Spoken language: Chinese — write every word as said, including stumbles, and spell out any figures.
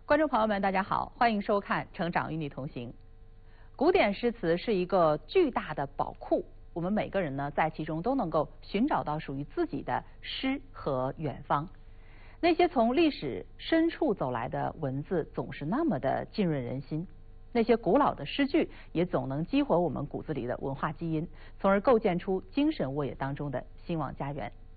观众朋友们，大家好，欢迎收看《成长与你同行》。古典诗词是一个巨大的宝库，我们每个人呢，在其中都能够寻找到属于自己的诗和远方。那些从历史深处走来的文字，总是那么的浸润人心。那些古老的诗句，也总能激活我们骨子里的文化基因，从而构建出精神沃野当中的兴旺家园。